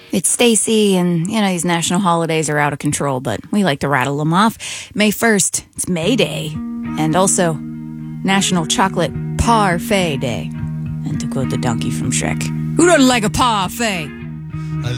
It's Stacy, and, these national holidays are out of control, but we like to rattle them off. May 1st, it's May Day, and also National Chocolate Parfait Day. And to quote the donkey from Shrek, who doesn't like a parfait? A